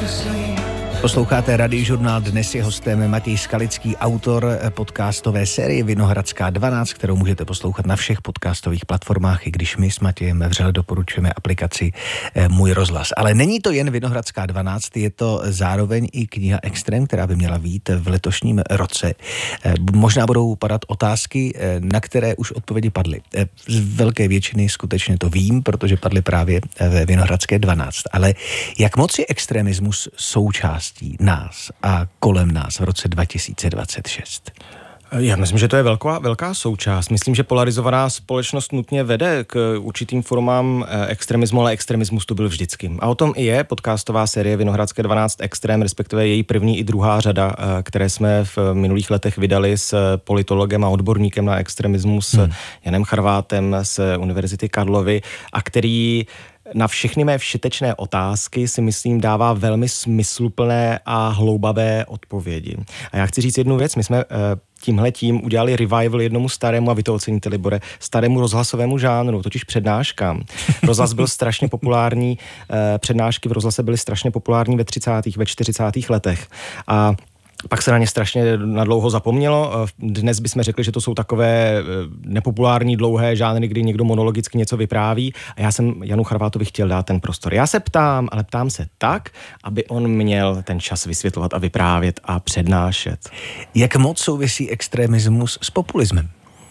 Posloucháte Radiožurnál, dnes je hostem Matěj Skalický, autor podcastové série Vinohradská 12, kterou můžete poslouchat na všech podcastových platformách, i když my s Matějem vřele doporučujeme aplikaci Můj rozhlas. Ale není to jen Vinohradská 12, je to zároveň i kniha Extrém, která by měla vyjít v letošním roce. Možná budou padat otázky, na které už odpovědi padly. Z velké většiny skutečně to vím, protože padly právě ve Vinohradské 12. Ale jak moc je extremismus součástí nás a kolem nás v roce 2026? Já myslím, že to je velká součást. Myslím, že polarizovaná společnost nutně vede k určitým formám extremismu, ale extremismus to byl vždycky. A o tom i je podcastová série Vinohradské 12 Extrém, respektive její první i druhá řada, které jsme v minulých letech vydali s politologem a odborníkem na extremismus Janem Charvátem z Univerzity Karlovy, a který na všechny mé všetečné otázky si myslím dává velmi smysluplné a hloubavé odpovědi. A já chci říct jednu věc, my jsme tímhletím udělali revival jednomu starému, a vy to oceníte, Libore, starému rozhlasovému žánru, totiž přednáškám. Rozhlas byl strašně populární, přednášky v rozhlase byly strašně populární ve 30. ve 40. letech. A pak se na ně strašně nadlouho zapomnělo. Dnes bychom řekli, že to jsou takové nepopulární dlouhé žánry, kdy někdo monologicky něco vypráví, a já jsem Janu Charvátovi chtěl dát ten prostor. Já se ptám, ale ptám se tak, aby on měl ten čas vysvětlovat a vyprávět a přednášet. Jak moc souvisí extremismus s populismem?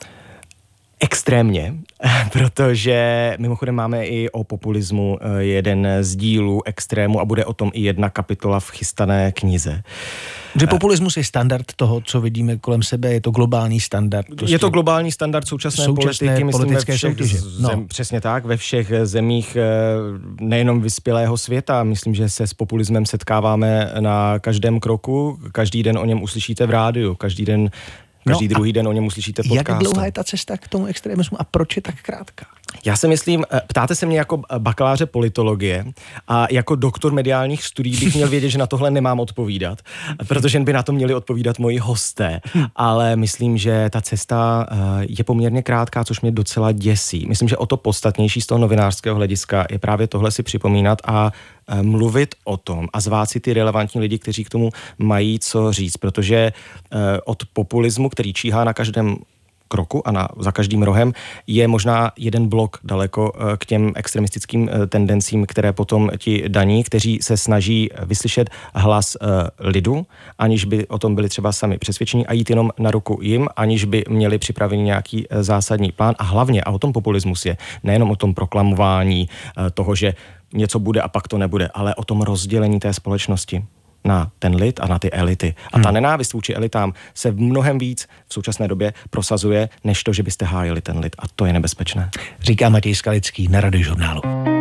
Extrémně, protože mimochodem máme i o populismu jeden z dílů Extrému a bude o tom i jedna kapitola v chystané knize. Že populismus je standard toho, co vidíme kolem sebe, je to globální standard. Je to globální standard současné politiky, myslím, ve všech přesně tak, ve všech zemích nejenom vyspělého světa. Myslím, že se s populismem setkáváme na každém kroku, každý den o něm uslyšíte v rádiu, každý druhý den o něm uslyšíte podcastu. Jak dlouhá je ta cesta k tomu extremismu a proč je tak krátká? Já si myslím, ptáte se mě jako bakaláře politologie a jako doktor mediálních studií bych měl vědět, že na tohle nemám odpovídat, protože by na to měli odpovídat moji hosté, ale myslím, že ta cesta je poměrně krátká, což mě docela děsí. Myslím, že o to podstatnější z toho novinářského hlediska je právě tohle si připomínat a mluvit o tom a zvát si ty relevantní lidi, kteří k tomu mají co říct, protože od populismu, který číhá na každém kroku a za každým rohem, je možná jeden blok daleko k těm extremistickým tendencím, které potom ti daní, kteří se snaží vyslyšet hlas lidu, aniž by o tom byli třeba sami přesvědčení, a jít jenom na ruku jim, aniž by měli připravený nějaký zásadní plán. A hlavně, a o tom populismus je, nejenom o tom proklamování toho, že něco bude a pak to nebude, ale o tom rozdělení té společnosti na ten lid a na ty elity. A ta nenávist vůči elitám se v mnohem víc v současné době prosazuje, než to, že byste hájili ten lid. A to je nebezpečné. Říká Matěj Skalický na Radiožurnálu.